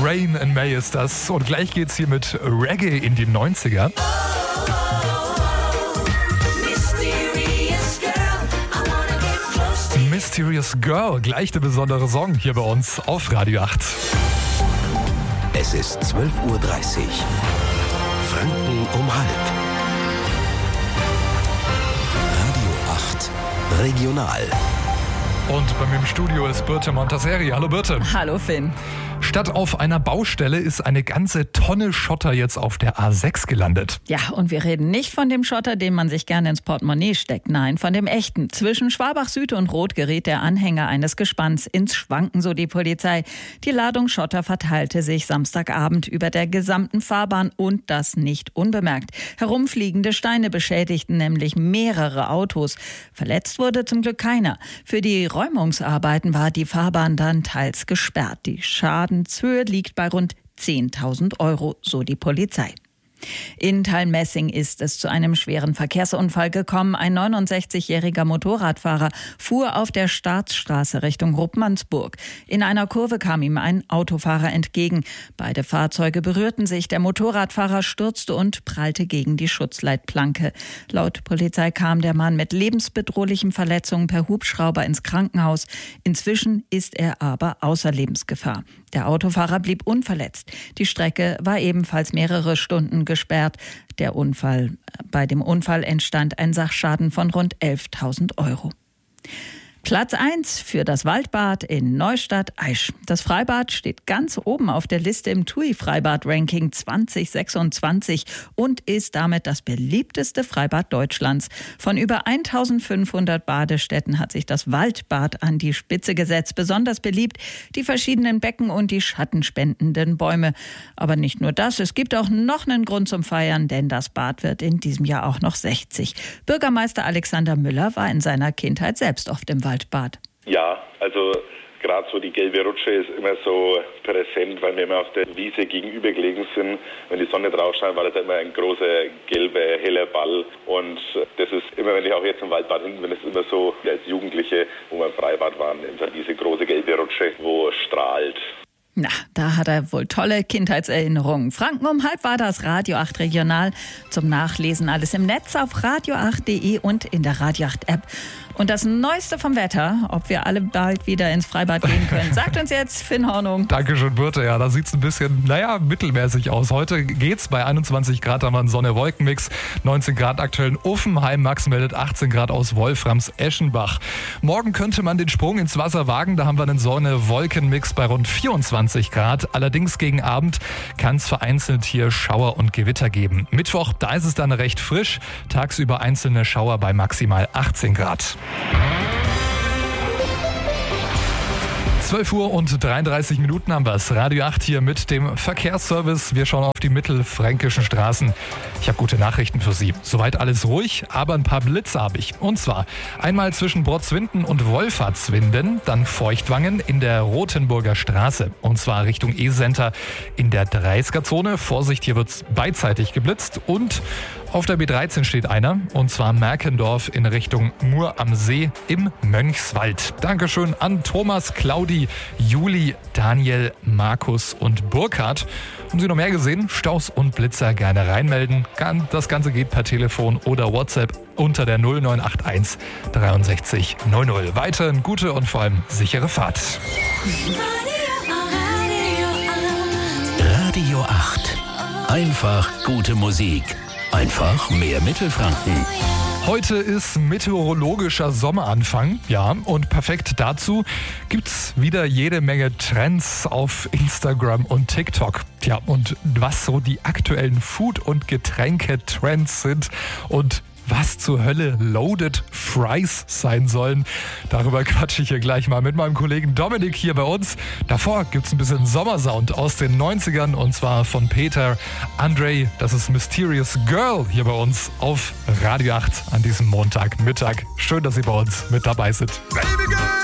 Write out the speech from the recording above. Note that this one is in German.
Rain in May ist das. Und gleich geht's hier mit Reggae in die 90er. Mysterious Girl, gleich der besondere Song hier bei uns auf Radio 8. Es ist 12:30 Uhr. Franken um halb. Radio 8 Regional. Und bei mir im Studio ist Birte Montaseri. Hallo Birte. Hallo Finn. Statt auf einer Baustelle ist eine ganze Tonne Schotter jetzt auf der A6 gelandet. Ja, und wir reden nicht von dem Schotter, den man sich gerne ins Portemonnaie steckt. Nein, von dem echten. Zwischen Schwabach-Süd und Roth geriet der Anhänger eines Gespanns ins Schwanken, so die Polizei. Die Ladung Schotter verteilte sich Samstagabend über der gesamten Fahrbahn und das nicht unbemerkt. Herumfliegende Steine beschädigten nämlich mehrere Autos. Verletzt wurde zum Glück keiner. Für die Räumungsarbeiten war die Fahrbahn dann teils gesperrt. Die Schadenshöhe liegt bei rund 10.000 €, so die Polizei. In Thalmessing ist es zu einem schweren Verkehrsunfall gekommen. Ein 69-jähriger Motorradfahrer fuhr auf der Staatsstraße Richtung Ruppmannsburg. In einer Kurve kam ihm ein Autofahrer entgegen. Beide Fahrzeuge berührten sich. Der Motorradfahrer stürzte und prallte gegen die Schutzleitplanke. Laut Polizei kam der Mann mit lebensbedrohlichen Verletzungen per Hubschrauber ins Krankenhaus. Inzwischen ist er aber außer Lebensgefahr. Der Autofahrer blieb unverletzt. Die Strecke war ebenfalls mehrere Stunden gesperrt. Bei dem Unfall entstand ein Sachschaden von rund 11.000 €. Platz 1 für das Waldbad in Neustadt-Aisch. Das Freibad steht ganz oben auf der Liste im TUI-Freibad-Ranking 2026 und ist damit das beliebteste Freibad Deutschlands. Von über 1.500 Badestätten hat sich das Waldbad an die Spitze gesetzt. Besonders beliebt die verschiedenen Becken und die schattenspendenden Bäume. Aber nicht nur das, es gibt auch noch einen Grund zum Feiern, denn das Bad wird in diesem Jahr auch noch 60. Bürgermeister Alexander Müller war in seiner Kindheit selbst oft im Waldbad. Ja, also gerade so die gelbe Rutsche ist immer so präsent, weil wir immer auf der Wiese gegenüber gelegen sind. Wenn die Sonne drauf scheint, war das immer ein großer, gelber, heller Ball. Und das ist immer, wenn ich auch jetzt im Waldbad bin, wenn es immer so als Jugendliche, wo wir im Freibad waren, immer diese große gelbe Rutsche, wo strahlt. Na, da hat er wohl tolle Kindheitserinnerungen. Franken um halb war das Radio 8 Regional. Zum Nachlesen alles im Netz auf radio8.de und in der Radio 8 App. Und das Neueste vom Wetter, ob wir alle bald wieder ins Freibad gehen können, sagt uns jetzt Finn Hornung. Dankeschön, Birte. Ja, da sieht es ein bisschen, mittelmäßig aus. Heute geht's bei 21 Grad, haben wir einen Sonne-Wolken-Mix. 19 Grad aktuell in Uffenheim. Max meldet 18 Grad aus Wolframs-Eschenbach. Morgen könnte man den Sprung ins Wasser wagen. Da haben wir einen Sonne-Wolken-Mix bei rund 24 Grad. Allerdings gegen Abend kann es vereinzelt hier Schauer und Gewitter geben. Mittwoch, da ist es dann recht frisch. Tagsüber einzelne Schauer bei maximal 18 Grad. 12:33 haben wir es. Radio 8 hier mit dem Verkehrsservice. Wir schauen auf die mittelfränkischen Straßen. Ich habe gute Nachrichten für Sie. Soweit alles ruhig, aber ein paar Blitze habe ich. Und zwar einmal zwischen Brotzwinden und Wolfertswinden, dann Feuchtwangen in der Rothenburger Straße. Und zwar Richtung E-Center in der 30er-Zone. Vorsicht, hier wird es beidseitig geblitzt. Und auf der B13 steht einer, und zwar Merkendorf in Richtung Mur am See im Mönchswald. Dankeschön an Thomas, Claudi, Juli, Daniel, Markus und Burkhard. Haben Sie noch mehr gesehen? Staus und Blitzer gerne reinmelden. Das Ganze geht per Telefon oder WhatsApp unter der 0981 63 00. Weiterhin gute und vor allem sichere Fahrt. Radio 8. Einfach gute Musik. Einfach mehr Mittelfranken. Heute ist meteorologischer Sommeranfang, ja, und perfekt dazu gibt's wieder jede Menge Trends auf Instagram und TikTok. Tja, und was so die aktuellen Food- und Getränke-Trends sind und was zur Hölle Loaded Fries sein sollen. Darüber quatsche ich hier gleich mal mit meinem Kollegen Dominik hier bei uns. Davor gibt's ein bisschen Sommersound aus den 90ern und zwar von Peter Andre. Das ist Mysterious Girl hier bei uns auf Radio 8 an diesem Montagmittag. Schön, dass Sie bei uns mit dabei sind. Baby girl!